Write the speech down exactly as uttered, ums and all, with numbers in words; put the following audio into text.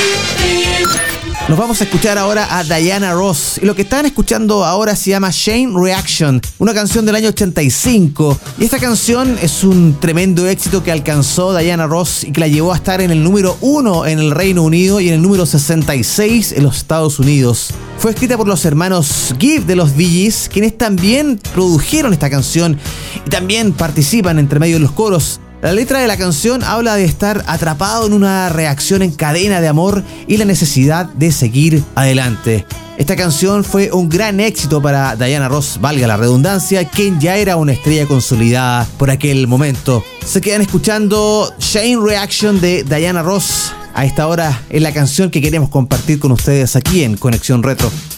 Nos vamos a escuchar ahora a Diana Ross. Y lo que están escuchando ahora se llama Chain Reaction, una canción del año ochenta y cinco. Y esta canción es un tremendo éxito que alcanzó Diana Ross y que la llevó a estar en el número uno en el Reino Unido y en el número sesenta y seis en los Estados Unidos. Fue escrita por los hermanos Gibb de los Bee Gees, quienes también produjeron esta canción y también participan entre medio de los coros. La letra de la canción habla de estar atrapado en una reacción en cadena de amor y la necesidad de seguir adelante. Esta canción fue un gran éxito para Diana Ross, valga la redundancia, quien ya era una estrella consolidada por aquel momento. Se quedan escuchando Chain Reaction de Diana Ross. A esta hora es la canción que queremos compartir con ustedes aquí en Conexión Retro.